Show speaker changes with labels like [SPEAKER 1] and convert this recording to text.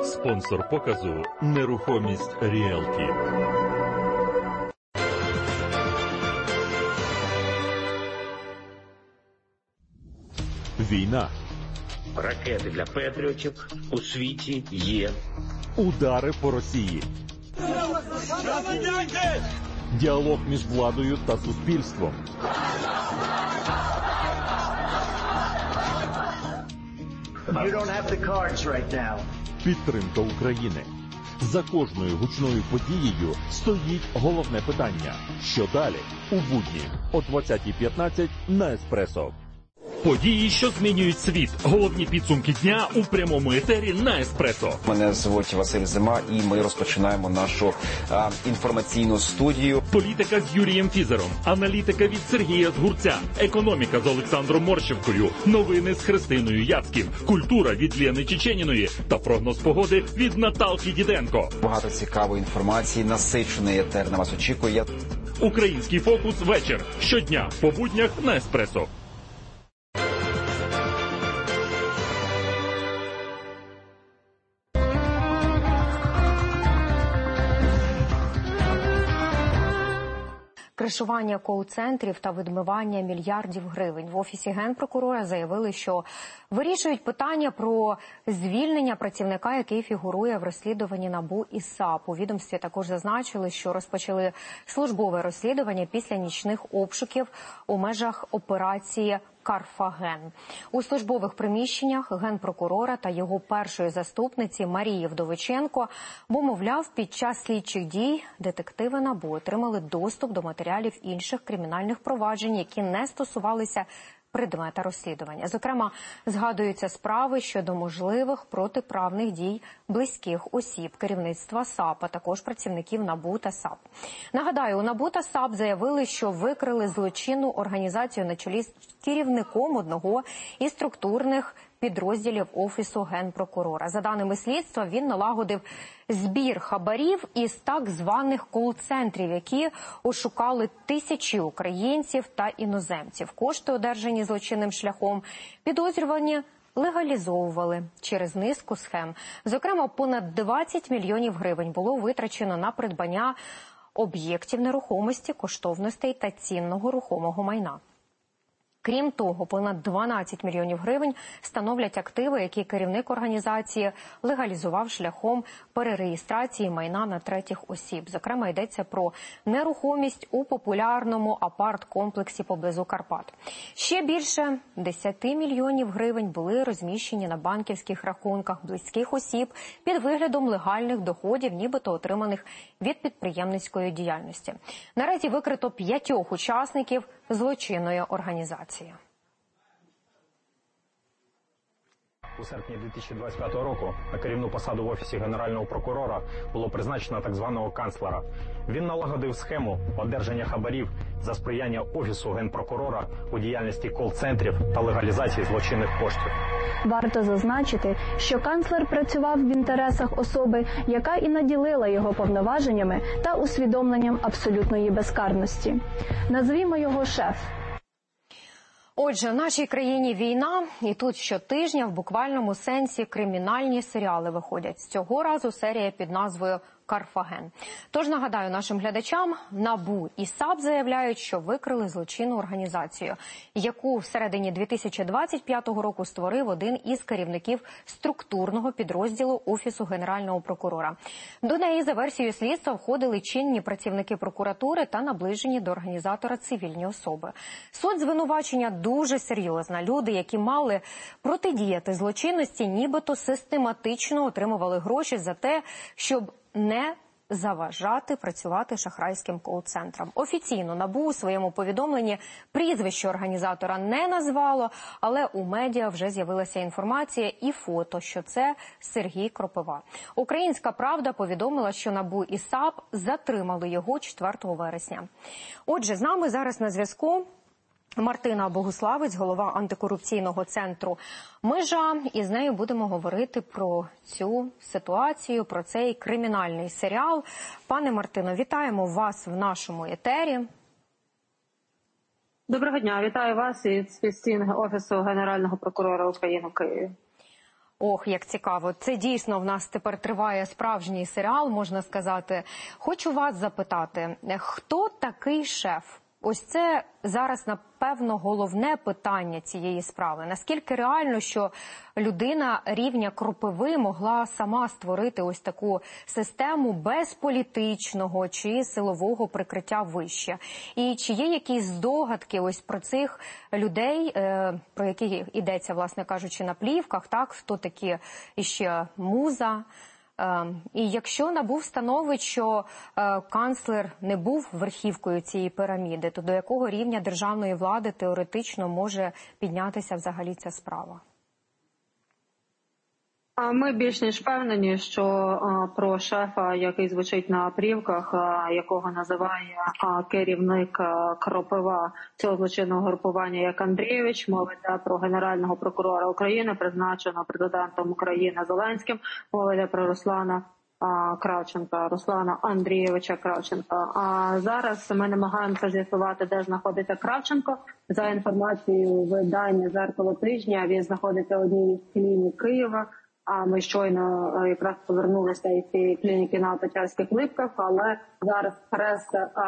[SPEAKER 1] Спонсор показу «Нерухомість Ріелті». Війна.
[SPEAKER 2] Ракети для патріотів у світі є.
[SPEAKER 1] Удари по Росії. Діалог між владою та суспільством.
[SPEAKER 3] You don't have the cards right now.
[SPEAKER 1] Підтримка України. За кожною гучною подією стоїть головне питання. Що далі? У будні о 20:15 на Еспресо. Події, що змінюють світ. Головні підсумки дня у прямому етері на Еспресо.
[SPEAKER 4] Мене звуть Василь Зима, і ми розпочинаємо нашу інформаційну студію.
[SPEAKER 1] Політика з Юрієм Фізером, аналітика від Сергія Згурця, економіка з Олександром Морщевкою, новини з Христиною Яцьків, культура від Лєни Чеченіної та прогноз погоди від Наталки Діденко.
[SPEAKER 4] Багато цікавої інформації, насичений етер на вас очікує.
[SPEAKER 1] Український фокус вечір. Щодня по буднях на Еспресо.
[SPEAKER 5] Кришування кол-центрів та відмивання мільярдів гривень. В Офісі Генпрокурора заявили, що вирішують питання про звільнення працівника, який фігурує в розслідуванні НАБУ і САП. У відомстві також зазначили, що розпочали службове розслідування після нічних обшуків у межах операції «Карфаген». У службових приміщеннях Генпрокурора та його першої заступниці Марії Вдовиченко, бо, мовляв, під час слідчих дій детективи НАБУ отримали доступ до матеріалів інших кримінальних проваджень, які не стосувалися предмета розслідування. Зокрема, згадуються справи щодо можливих протиправних дій близьких осіб керівництва САП, а також працівників НАБУ та САП. Нагадаю, у НАБУ та САП заявили, що викрили злочинну організацію на чолі з керівником одного із структурних підрозділів Офісу Генпрокурора. За даними слідства, він налагодив збір хабарів із так званих кол-центрів, які ошукали тисячі українців та іноземців. Кошти, одержані злочинним шляхом, підозрювані легалізовували через низку схем. Зокрема, понад 20 мільйонів гривень було витрачено на придбання об'єктів нерухомості, коштовностей та цінного рухомого майна. Крім того, понад 12 мільйонів гривень становлять активи, які керівник організації легалізував шляхом перереєстрації майна на третіх осіб. Зокрема, йдеться про нерухомість у популярному апарт-комплексі поблизу Карпат. Ще більше 10 мільйонів гривень були розміщені на банківських рахунках близьких осіб під виглядом легальних доходів, нібито отриманих від підприємницької діяльності. Наразі викрито 5 учасників злочинної організації.
[SPEAKER 6] У серпні 2025 року на керівну посаду в Офісі Генерального прокурора було призначено так званого канцлера. Він налагодив схему одержання хабарів за сприяння Офісу Генпрокурора у діяльності кол-центрів та легалізації злочинних коштів.
[SPEAKER 7] Варто зазначити, що канцлер працював в інтересах особи, яка і наділила його повноваженнями та усвідомленням абсолютної безкарності. Назвімо його шеф.
[SPEAKER 5] Отже, в нашій країні війна, і тут щотижня в буквальному сенсі кримінальні серіали виходять. Цього разу серія під назвою «Карфаген». Тож нагадаю нашим глядачам, НАБУ і САП заявляють, що викрили злочинну організацію, яку всередині 2025 року створив один із керівників структурного підрозділу Офісу Генерального прокурора. До неї, за версією слідства, входили чинні працівники прокуратури та наближені до організатора цивільні особи. Суть звинувачення дуже серйозна. Люди, які мали протидіяти злочинності, нібито систематично отримували гроші за те, щоб не заважати працювати шахрайським кол-центрам. Офіційно НАБУ у своєму повідомленні прізвище організатора не назвало, але у медіа вже з'явилася інформація і фото, що це Сергій Кропива. Українська правда повідомила, що НАБУ і САП затримали його 4 вересня. Отже, з нами зараз на зв'язку Мартина Богуславець, голова антикорупційного центру «Межа», і з нею будемо говорити про цю ситуацію, про цей кримінальний серіал. Пане Мартино, вітаємо вас в нашому етері.
[SPEAKER 8] Доброго дня, вітаю вас із стін Офісу Генерального прокурора України в Києві.
[SPEAKER 5] Ох, як цікаво. Це дійсно в нас тепер триває справжній серіал, можна сказати. Хочу вас запитати, хто такий шеф? Ось це зараз, напевно, головне питання цієї справи. Наскільки реально, що людина рівня Кропиви могла сама створити ось таку систему без політичного чи силового прикриття вище? І чи є якісь здогадки ось про цих людей, про яких йдеться, власне кажучи, на плівках, так? Хто такі іще Муза? І якщо НАБУ встановить, що канцлер не був верхівкою цієї піраміди, то до якого рівня державної влади теоретично може піднятися взагалі ця справа?
[SPEAKER 8] Ми більш ніж впевнені, що про шефа, який звучить на плівках, якого називає керівник Кропива цього злочинного групування як Андрійович, мова йде про генерального прокурора України, призначеного президентом України Зеленським, мова йде про Руслана Андрійовича Кравченка. А зараз ми намагаємося з'ясувати, де знаходиться Кравченко. За інформацією видання «Зеркало тижня», він знаходиться в одній з клінік Києва. А ми щойно якраз повернулися із цієї клініки на Печерських Липках, але зараз прес